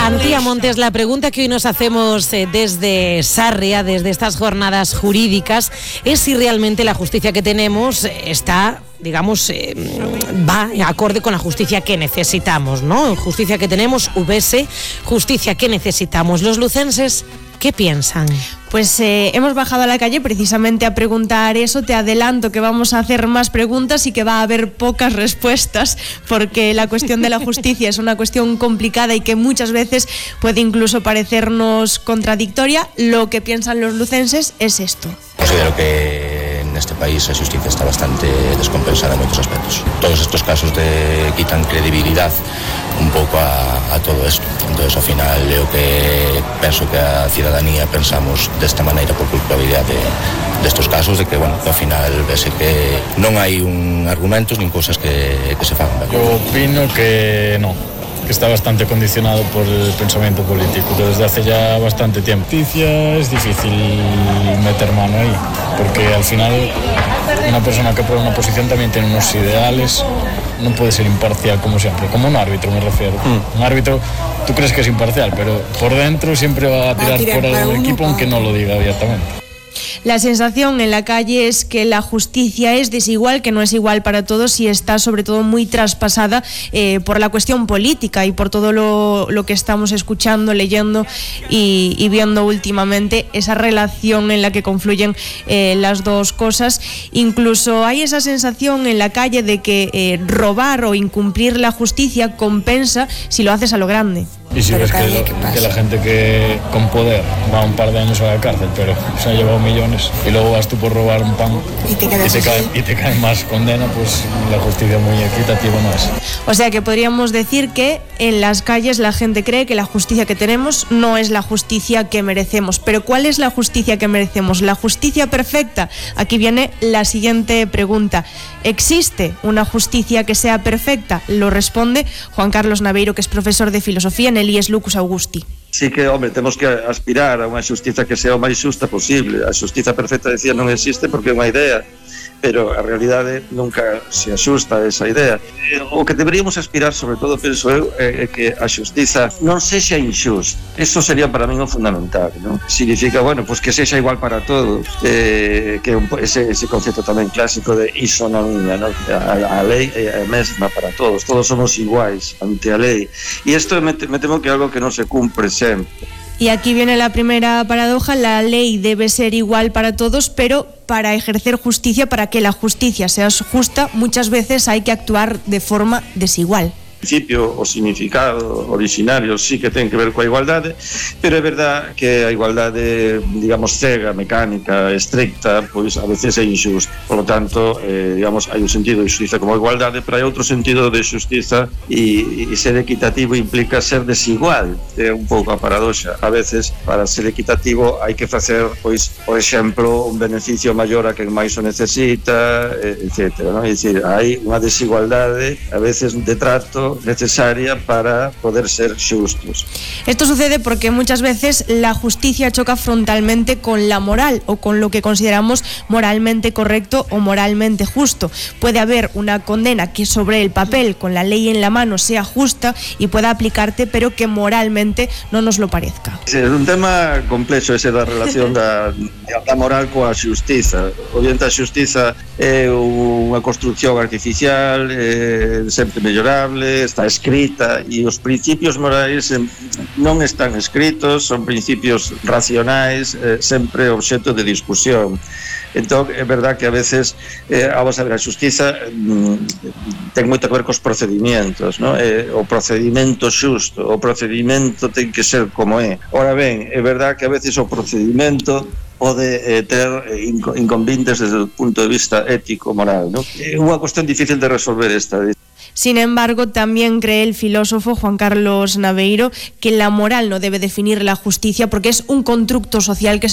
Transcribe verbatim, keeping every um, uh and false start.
Antía Montes, la pregunta que hoy nos hacemos eh, desde Sarria, desde estas jornadas jurídicas, es si realmente la justicia que tenemos está, digamos, eh, va acorde con la justicia que necesitamos, ¿no? Justicia que tenemos, U B S, justicia que necesitamos. Los lucenses, ¿qué piensan? Pues eh, hemos bajado a la calle precisamente a preguntar eso. Te adelanto que vamos a hacer más preguntas y que va a haber pocas respuestas, porque la cuestión de la justicia es una cuestión complicada y que muchas veces puede incluso parecernos contradictoria. Lo que piensan los lucenses es esto. Considero que en este país la justicia está bastante descompensada en muchos aspectos. Todos estos casos de quitan credibilidad un pouco a, a todo isto. Entonces, ao final, eu que penso que a cidadanía pensamos desta maneira por culpabilidade destos casos, de que, bueno, que ao final vese que non hai un argumentos nin cousas que, que se fagan. Eu opino que non, que está bastante condicionado por el pensamiento político desde hace ya bastante tiempo. Justicia es difícil meter mano ahí, porque al final una persona que prueba una posición también tiene unos ideales, no puede ser imparcial como siempre, como un árbitro me refiero. Mm. Un árbitro, tú crees que es imparcial, pero por dentro siempre va a tirar, va a tirar por el equipo aunque no lo diga abiertamente. La sensación en la calle es que la justicia es desigual, que no es igual para todos y está sobre todo muy traspasada eh, por la cuestión política y por todo lo, lo que estamos escuchando, leyendo y, y viendo últimamente, esa relación en la que confluyen eh, las dos cosas. Incluso hay esa sensación en la calle de que eh, robar o incumplir la justicia compensa si lo haces a lo grande. Y si ves que, lo, que la gente que con poder va un par de años a la cárcel, pero se ha llevado millones, y luego vas tú por robar un pan y te, y te, cae, y te cae más condena, pues la justicia muy equitativa no es. O sea que podríamos decir que en las calles la gente cree que la justicia que tenemos no es la justicia que merecemos. Pero ¿cuál es la justicia que merecemos? ¿La justicia perfecta? Aquí viene la siguiente pregunta. ¿Existe una justicia que sea perfecta? Lo responde Juan Carlos Naveiro, que es profesor de filosofía en el I E S Lucus Augusti. Sí que, hombre, temos que aspirar a unha xustiza que sea o máis xusta posible. A xustiza perfecta, decía, non existe porque é unha idea, pero a realidade nunca se axusta a esa idea. O que deberíamos aspirar, sobre todo, penso eu, é que a xustiza non sexa inxusta. Eso sería para mí o fundamental, non? Significa, bueno, pues que sexa igual para todos, eh, que un, ese, ese concepto tamén clásico de isonomía, non? A, a lei é a mesma para todos, todos somos iguais ante a lei. E isto me, me temo que é algo que non se cumpre sempre. Y aquí viene la primera paradoja. La ley debe ser igual para todos, pero para ejercer justicia, para que la justicia sea justa, muchas veces hay que actuar de forma desigual. En principio, o significado originario sí que ten que ver coa igualdade, pero é verdad que a igualdade, digamos, cega, mecánica, estricta, pois a veces é injusta. Por lo tanto, eh, digamos, hai un sentido de xustiza como igualdade, pero hai outro sentido de xustiza e, e ser equitativo implica ser desigual. É un pouco a paradoxa. A veces, para ser equitativo, hai que facer, pois, por exemplo, un beneficio maior a quen máis o necesita, etcétera, non? É dicir, hai unha desigualdade, a veces de trato necesaria para poder ser justos. Esto sucede porque muchas veces la justicia choca frontalmente con la moral o con lo que consideramos moralmente correcto o moralmente justo. Puede haber una condena que sobre el papel, con la ley en la mano, sea justa y pueda aplicarte, pero que moralmente no nos lo parezca. É un tema complexo ese da relación da, da moral coa xustiza. Obviamente a xustiza é unha construcción artificial, é sempre mellorable, está escrita, e os principios morais non están escritos, son principios racionais, eh, sempre obxecto de discusión. Entón, é verdad que a veces eh, vamos a ver, a xustiza mm, ten moito que ver cos procedimentos, ¿no? Eh, o procedimento xusto, o procedimento ten que ser como é. Ora ben, é verdad que a veces o procedimento pode eh, ter inconvenientes desde o punto de vista ético, moral, ¿no? É unha cuestión difícil de resolver esta. Sin embargo, también cree el filósofo Juan Carlos Naveiro que la moral no debe definir la justicia porque es un constructo social que